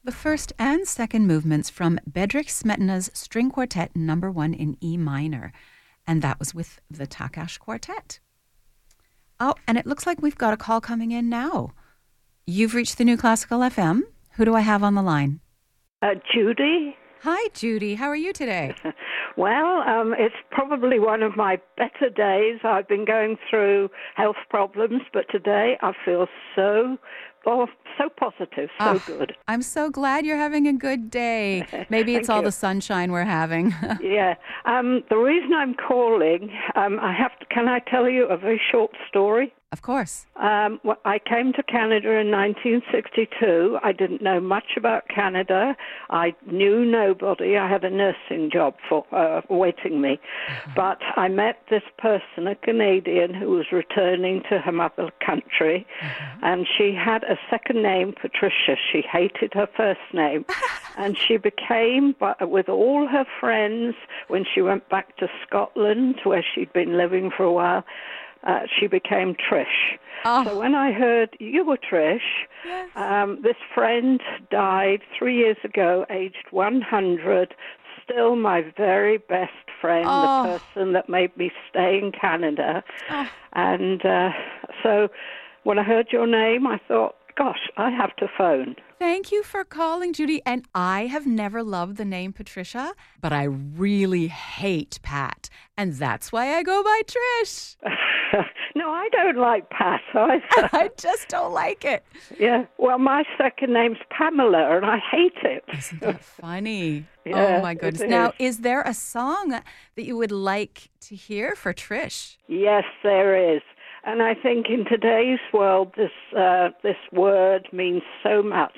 The first and second movements from Bedřich Smetana's String Quartet No. 1 in E minor. And that was with the Takács Quartet. Oh, and it looks like we've got a call coming in now. You've reached the New Classical FM. Who do I have on the line? Judy. Hi, Judy. How are you today? Well, it's probably one of my better days. I've been going through health problems, but today I feel so positive, so good. I'm so glad you're having a good day. Maybe it's all the sunshine we're having. Yeah. The reason I'm calling, can I tell you a very short story? Of course. I came to Canada in 1962. I didn't know much about Canada. I knew nobody. I had a nursing job awaiting me. But I met this person, a Canadian, who was returning to her mother country, and she had a second name, Patricia. She hated her first name. And she became, with all her friends, when she went back to Scotland, where she'd been living for a while, she became Trish. So when I heard you were Trish, yes. This friend died 3 years ago, aged 100, still my very best friend, the person that made me stay in Canada. And so when I heard your name, I thought, gosh, I have to phone. Thank you for calling, Judy. And I have never loved the name Patricia, but I really hate Pat. And that's why I go by Trish. No, I don't like Pat either. I just don't like it. Yeah. Well, my second name's Pamela, and I hate it. Isn't that funny? Yeah, oh, my goodness. Now, is there a song that you would like to hear for Trish? Yes, there is. And I think in today's world, this word means so much.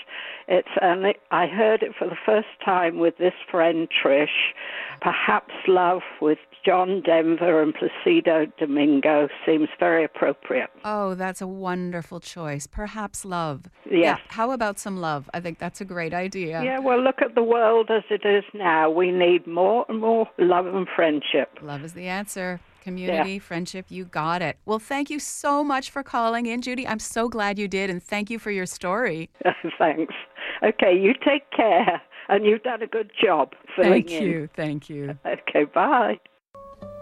I heard it for the first time with this friend Trish. Perhaps Love with John Denver and Placido Domingo seems very appropriate. Oh, that's a wonderful choice. Perhaps Love. Yes. Yeah. How about some love? I think that's a great idea. Yeah, well, look at the world as it is now. We need more and more love and friendship. Love is the answer. Community, friendship, you got it. Well, thank you so much for calling in, Judy. I'm so glad you did, and thank you for your story. Thanks. Okay, you take care, and you've done a good job filling in. Thank you. Okay, bye.